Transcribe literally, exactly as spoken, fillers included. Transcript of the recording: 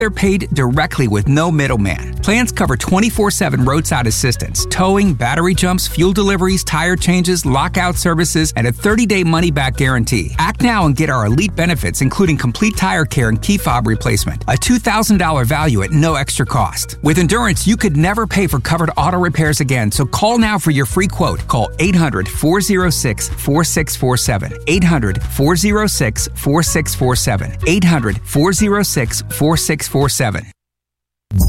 They're paid directly with no middleman. Plans cover twenty-four seven roadside assistance, towing, battery jumps, fuel deliveries, tire changes, lockout services, and a thirty-day money-back guarantee. Act now and get our elite benefits, including complete tire care and key fob replacement. A two thousand dollars value at no extra cost. With Endurance, you could never pay for covered auto repairs again, so call now for your free quote. Call eight hundred, four oh six, four six four seven. eight hundred, four oh six, four six four seven. eight hundred, four oh six, four six four seven.